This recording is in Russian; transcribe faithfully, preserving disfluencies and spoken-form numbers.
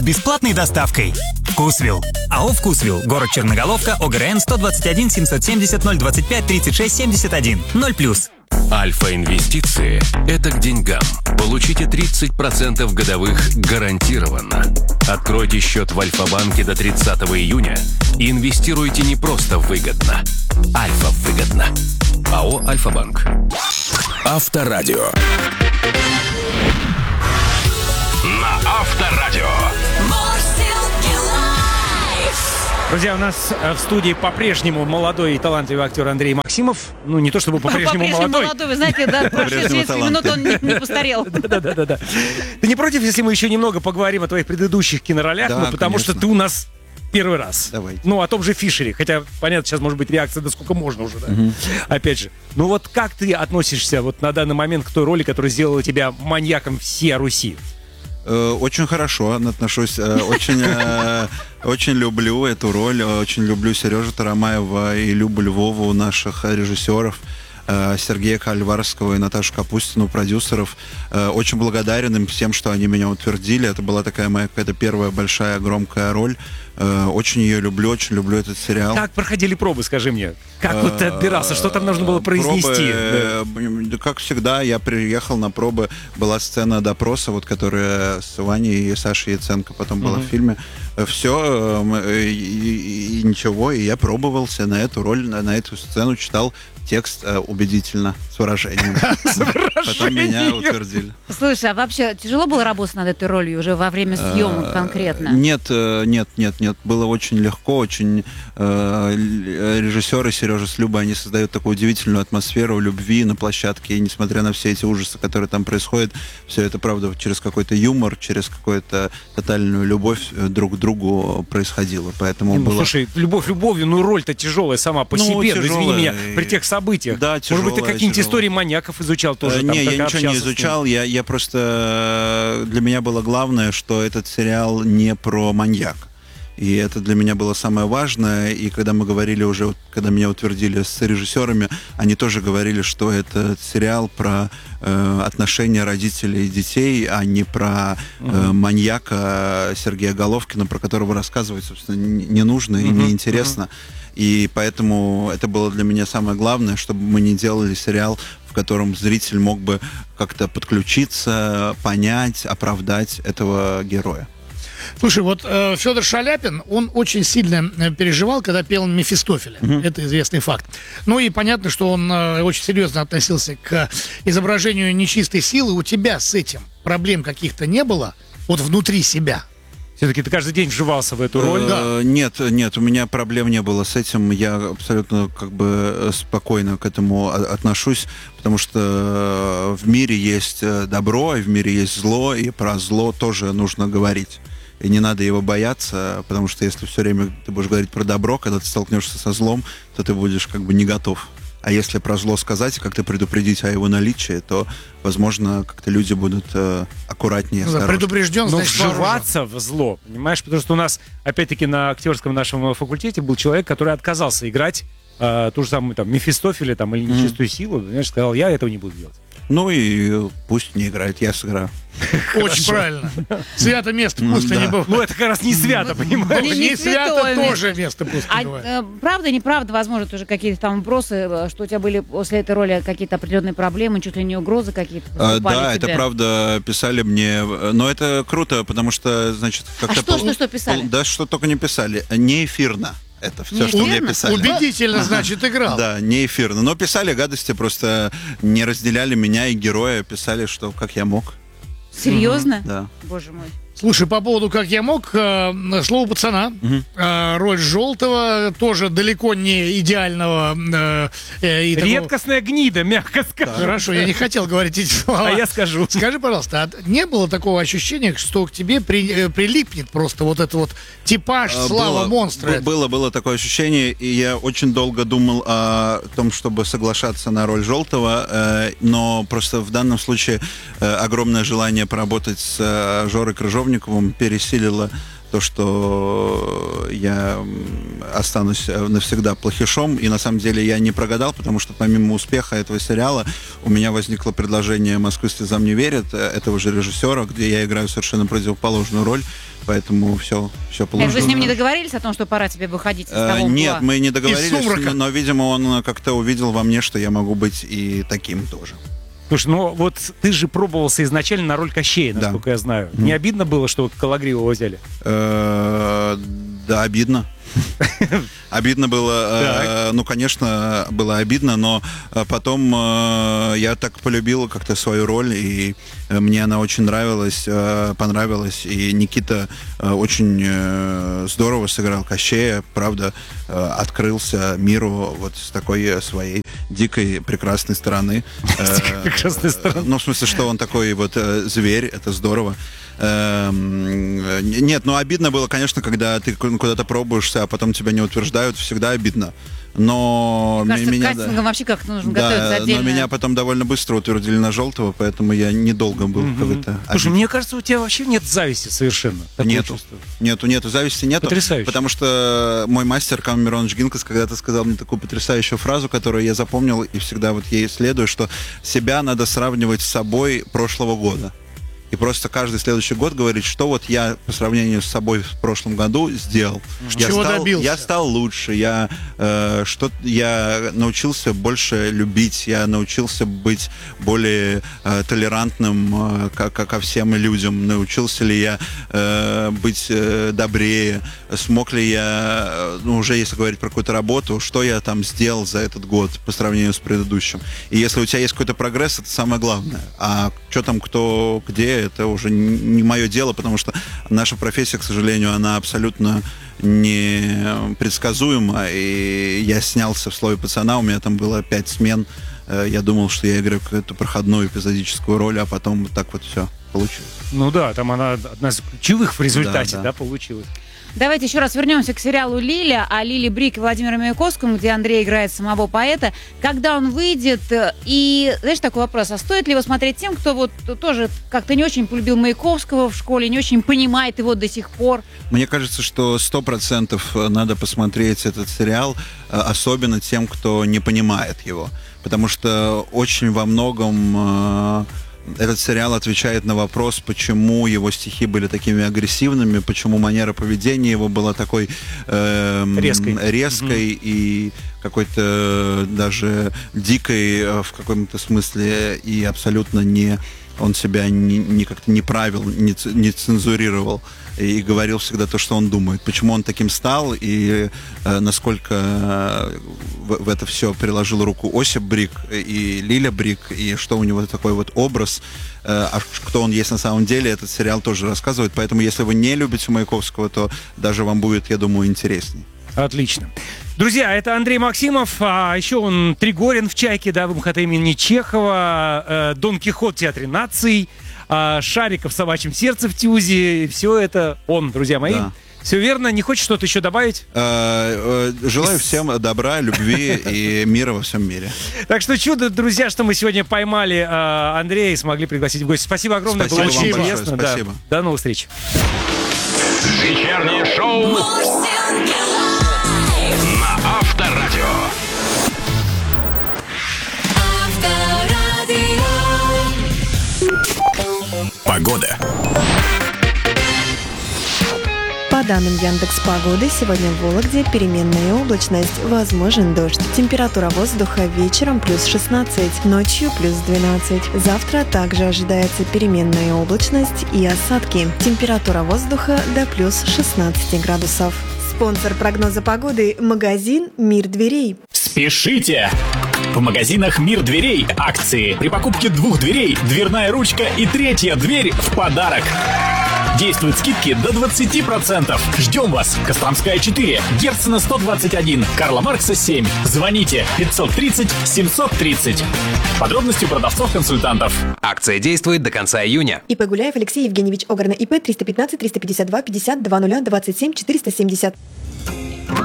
с бесплатной доставкой. Вкусвилл. АО «Вкусвилл». Город Черноголовка. ОГРН сто двадцать один семьсот семьдесят ноль двадцать пять тридцать шесть семьдесят один. ноль плюс. Альфа-инвестиции – это к деньгам. Получите тридцать процентов годовых гарантированно. Откройте счет в Альфа-банке до тридцатого июня и инвестируйте не просто выгодно. Альфа выгодно. АО «Альфа-банк». Авторадио. На Авторадио. Друзья, у нас в студии по-прежнему молодой и талантливый актер Андрей Максимов. Ну, не то чтобы по-прежнему, по-прежнему молодой. молодой. Вы знаете, да, прошлые тридцать минут он не, не постарел. Да-да-да. Ты не против, если мы еще немного поговорим о твоих предыдущих киноролях? Да, ну, потому конечно. что ты у нас первый раз. Давайте. Ну, о том же Фишере. Хотя, понятно, сейчас может быть реакция, да сколько можно уже, да? Угу. Опять же. Ну вот как ты относишься вот на данный момент к той роли, которая сделала тебя маньяком всей Руси? Очень хорошо отношусь, очень, очень люблю эту роль, очень люблю Сережу Тарамаева и Любу Львову, наших режиссеров, Сергея Кальварского и Наташу Капустину, продюсеров. Очень благодарен им всем, что они меня утвердили. Это была такая моя какая-то первая большая громкая роль. Очень ее люблю, очень люблю этот сериал. Как проходили пробы, скажи мне? Как вот ты отбирался? Что там нужно было произнести? Пробы, да. Как всегда, я приехал на пробы. Была сцена допроса, вот, которая с Ваней и Сашей Яценко потом была uh-huh. в фильме. Все, и, и, и ничего. И я пробовался на эту роль, на, на эту сцену, читал текст э, убедительно, с выражением. Потом меня утвердили. Слушай, а вообще тяжело было работать над этой ролью уже во время съемок конкретно? Нет, нет, нет, нет. Было очень легко, очень... Режиссеры Сережа с Любой, они создают такую удивительную атмосферу любви на площадке. И несмотря на все эти ужасы, которые там происходят, все это, правда, через какой-то юмор, через какую-то тотальную любовь друг к другу происходило. Поэтому ну, было... Слушай, любовь любовью, ну роль-то тяжелая сама по ну, себе. Тяжелая. Извини меня, при тех событиях. Да, тяжелая, Может быть, ты какие-нибудь тяжелая. истории маньяков изучал тоже? Э, там, не, я ничего не изучал. Я, я просто... Для меня было главное, что этот сериал не про маньяка. И это для меня было самое важное. И когда мы говорили уже, когда меня утвердили с режиссерами, они тоже говорили, что это сериал про э, отношения родителей и детей, а не про э, uh-huh. маньяка Сергея Головкина, про которого рассказывать, собственно, не нужно и uh-huh. неинтересно. Uh-huh. И поэтому это было для меня самое главное, чтобы мы не делали сериал, в котором зритель мог бы как-то подключиться, понять, оправдать этого героя. Слушай, вот э, Федор Шаляпин, он очень сильно э, переживал, когда пел Мефистофеля. Uh-huh. Это известный факт. Ну и понятно, что он э, очень серьезно относился к изображению нечистой силы. У тебя с этим проблем каких-то не было? Вот внутри себя? Все-таки ты каждый день вживался в эту роль? Да. Нет, нет, у меня проблем не было с этим. Я абсолютно как бы спокойно к этому отношусь, потому что в мире есть добро, и в мире есть зло, и про зло тоже нужно говорить. И не надо его бояться, потому что если все время ты будешь говорить про добро, когда ты столкнешься со злом, то ты будешь как бы не готов. А если про зло сказать, как-то предупредить о его наличии, то, возможно, как-то люди будут э, аккуратнее, ну, да, предупрежден, но значит, вживаться в зло, понимаешь? Потому что у нас, опять-таки, на актерском нашем факультете был человек, который отказался играть э, ту же самую там Мефистофеля там, или нечистую mm-hmm. силу, понимаешь, сказал, я этого не буду делать. Ну и пусть не играет, я сыграю. Очень правильно. Свято место пусто не бывает. Ну это как раз не свято, понимаешь? Не, не свято тоже место пусто а, бывает. э, правда, неправда, возможно, тоже какие-то там вопросы, что у тебя были после этой роли какие-то определенные проблемы, чуть ли не угрозы какие-то а, да, тебе? Это правда, писали мне. Но это круто, потому что, значит, как-то... А что, пол... что, что писали? Да, что только не писали. Не эфирно. Это все, не что мне писали. Убедительно, значит, играл. Да, не эфирно. Но писали гадости, просто не разделяли меня и героя. Писали, что как я мог. Серьезно? Да. Боже мой. Слушай, по поводу «Как я мог», э, слово пацана, угу. э, роль Желтого, тоже далеко не идеального. Э, э, и редкостная такого... гнида, мягко скажем. Хорошо, я не хотел говорить эти слова. А я скажу. Скажи, пожалуйста, а не было такого ощущения, что к тебе при, э, прилипнет просто вот этот вот типаж слава было, монстра? Было, было такое ощущение, и я очень долго думал о том, чтобы соглашаться на роль Желтого, э, но просто в данном случае э, огромное желание поработать с э, Жорой Крыжовниковым пересилило то, что я останусь навсегда плохишом. И на самом деле я не прогадал, потому что помимо успеха этого сериала у меня возникло предложение «Москвы слезам не верят» этого же режиссера, где я играю совершенно противоположную роль. поэтому все, все Э, получилось. Вы с ним не договорились о том, что пора тебе выходить из того Э, Нет, угла? мы не Из договорились, сумрака. но, видимо, он как-то увидел во мне, что я могу быть и таким тоже. Слушай, ну вот ты же пробовался изначально на роль Кощея, Да. насколько я знаю. Не обидно было, что вот Калагривого взяли? Э, Да, обидно. Обидно было, э, ну, конечно, было обидно, но э, потом э, я так полюбил как-то свою роль, и э, мне она очень нравилась, э, понравилась, и Никита э, очень э, здорово сыграл Кощея, правда, э, открылся миру вот с такой э, своей дикой прекрасной стороны. Э, прекрасной стороны. Ну, в смысле, что он такой вот э, зверь, это здорово. Эм, Нет, ну обидно было, конечно, когда ты куда-то пробуешься, а потом тебя не утверждают, всегда обидно. Но Мне кажется, меня, к кастингам вообще как-то нужно да, готовиться но отдельно. меня потом довольно быстро утвердили на желтого, поэтому я недолго был в какой-то Слушай, обиде. мне кажется, у тебя вообще нет зависти совершенно. Такое Нету. чувство. Нету, нету, зависти нету. Потрясающе. Потому что мой мастер Камил Миронович Гинкас когда-то сказал мне такую потрясающую фразу, которую я запомнил и всегда вот ей следую, что себя надо сравнивать с собой прошлого года. И просто каждый следующий год говорить, что вот я по сравнению с собой в прошлом году сделал. Я Чего стал, добился? я стал лучше, я, э, что, я научился больше любить, я научился быть более э, толерантным э, ко, ко- ко всем людям, научился ли я э, быть э, добрее, смог ли я, э, ну, уже если говорить про какую-то работу, что я там сделал за этот год по сравнению с предыдущим. И если у тебя есть какой-то прогресс, это самое главное. А что там, кто, где, это уже не мое дело, потому что наша профессия, к сожалению, она абсолютно непредсказуема. И я снялся в «Слове пацана», у меня там было пять смен. Я думал, что я играю какую-то проходную эпизодическую роль, а потом вот так вот все получилось. Ну да, там она одна из ключевых в результате, Да, да, да. получилась. Давайте еще раз вернемся к сериалу «Лиля» о Лиле Брик и Владимире Маяковском, где Андрей играет самого поэта. Когда он выйдет? И, знаешь, такой вопрос, а стоит ли его смотреть тем, кто вот тоже как-то не очень полюбил Маяковского в школе, не очень понимает его до сих пор? Мне кажется, что сто процентов надо посмотреть этот сериал, особенно тем, кто не понимает его. Потому что очень во многом... Этот сериал отвечает на вопрос, почему его стихи были такими агрессивными, почему манера поведения его была такой эм, Резкой. резкой и какой-то даже дикой в каком-то смысле, и абсолютно не... Он себя не, не как-то не правил, не, ц- не цензурировал и говорил всегда то, что он думает. Почему он таким стал и э, насколько э, в, в это все приложил руку Осип Брик и Лиля Брик, и что у него такой вот образ, э, а кто он есть на самом деле, этот сериал тоже рассказывает. Поэтому, если вы не любите Маяковского, то даже вам будет, я думаю, интересней. Отлично. Друзья, это Андрей Максимов, а еще он Тригорин в «Чайке», да, в МХТ имени Чехова, э, Дон Кихот в Театре наций, э, Шариков в «Собачьем сердце» в ТЮЗе. Все это он, друзья мои. Да. Все верно. Не хочешь что-то еще добавить? Э, э, Желаю всем добра, любви и мира во всем мире. Так что чудо, друзья, что мы сегодня поймали э, Андрея и смогли пригласить в гости. Спасибо огромное. Спасибо было вам очень большое, интересно. Да. спасибо. До новых встреч. Вечернее шоу на Авторадио. Погода. По данным Яндекс.Погоды, сегодня в Вологде переменная облачность, возможен дождь. Температура воздуха вечером плюс шестнадцать, ночью плюс двенадцать. Завтра также ожидается переменная облачность и осадки. Температура воздуха до плюс шестнадцать градусов. Спонсор прогноза погоды – магазин «Мир дверей». Спешите! В магазинах «Мир дверей» акции. При покупке двух дверей дверная ручка и третья дверь в подарок. Действуют скидки до двадцати процентов. Ждем вас. Костромская четыре, Герцена сто двадцать один, Карла Маркса семь. Звоните пятьсот тридцать семьсот тридцать. Подробности у продавцов-консультантов. Акция действует до конца июня. ИП Гуляев Алексей Евгеньевич, ОГРН ИП триста пятнадцать триста пятьдесят два пятьдесят два нуля двадцать семь четыреста семьдесят.